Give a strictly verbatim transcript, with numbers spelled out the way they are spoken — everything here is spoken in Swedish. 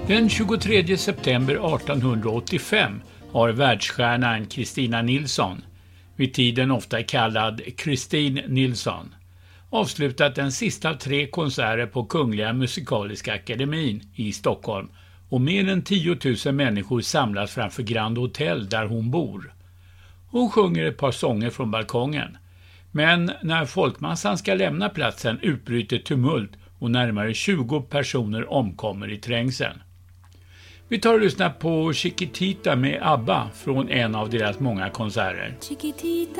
Den tjugotredje september artonhundraåttiofem har världsstjärnan Christina Nilsson, vid tiden ofta kallad Christine Nilsson, avslutat den sista tre konserter på Kungliga Musikaliska Akademin i Stockholm, och mer än tio tusen människor samlas framför Grand Hotel där hon bor. Hon sjunger ett par sånger från balkongen, men när folkmassan ska lämna platsen utbryter tumult och närmare tjugo personer omkommer i trängseln. Vi tar och lyssnar på Chiquitita med ABBA från en av deras många konserter.